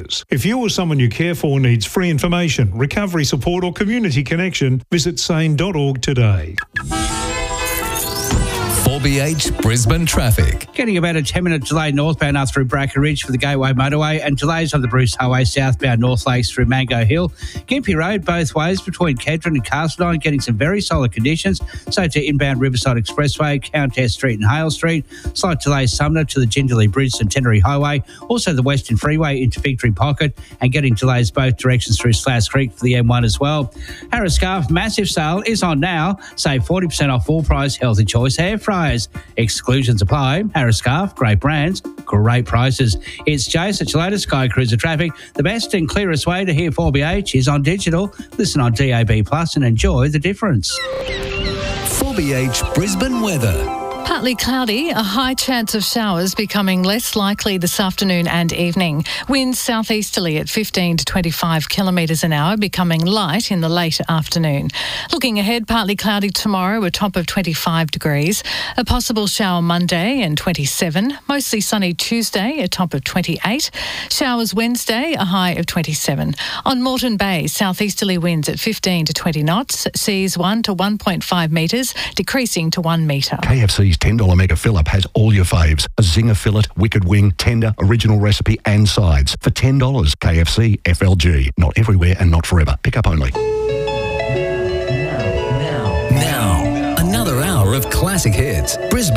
areas. If you or someone you care for needs free information, recovery support or community connection, visit sane.org today. 4BH Brisbane traffic. Getting about a 10-minute delay northbound up through Bracken Ridge for the Gateway Motorway and delays on the Bruce Highway southbound North Lakes through Mango Hill. Gympie Road both ways between Kedron and Castledine getting some very solid conditions. So to inbound Riverside Expressway, Countess Street and Hale Street. Slight delays Sumner to the Jindalee Bridge Centenary Highway. Also the Western Freeway into Victory Pocket and getting delays both directions through Slash Creek for the M1 as well. Harris Scarf massive sale is on now. Save 40% off full price Healthy Choice air fryers. Exclusions apply. Harris Scarf, great brands, great prices. It's Jace at your latest Sky Cruiser traffic. The best and clearest way to hear 4BH is on digital. Listen on DAB Plus and enjoy the difference. 4BH Brisbane weather. Partly cloudy, a high chance of showers becoming less likely this afternoon and evening. Winds southeasterly at 15 to 25 kilometres an hour, becoming light in the late afternoon. Looking ahead, partly cloudy tomorrow, a top of 25 degrees. A possible shower Monday and 27. Mostly sunny Tuesday, a top of 28. Showers Wednesday, a high of 27. On Moreton Bay, southeasterly winds at 15 to 20 knots. Seas 1 to 1.5 metres, decreasing to 1 metre. KFC's $10 mega fill-up has all your faves. A zinger fillet, wicked wing, tender, original recipe and sides. For $10, KFC FLG. Not everywhere and not forever. Pick up only. Now, another hour of classic hits. Brisbane.